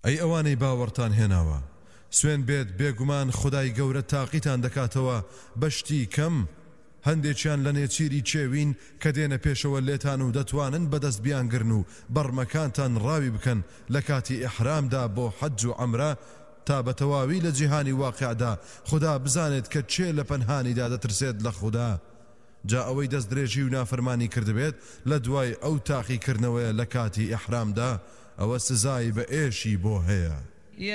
ئەی ئەوانەی باوەڕتان هێناوە سوێن بێت بێگومان خودای گەورە تاقیتان دەکاتەوە بەشتی کەم هەندێکیان لە نێچیری چێوین کە دێنە پێشەوە لێتان و دەتوانن بەدەست بیانگرن و بەڕمەکانتان ڕاوی بکەن لە کاتی ئیحرامدا بۆ حەج و عەمرە تا بە تەواوی لە جیهانی واقعدا خدا بزانێت کە چێ لە پەنهانیدا دەترسێت لە خدا جا ئەوەی دەست درێژی و نافەرمانی کردبێت لە دوای ئەو تاقیکردنەوەیە لە کاتی ئیحرامدا ئەوە سزای بە ئێشی بۆ هەیە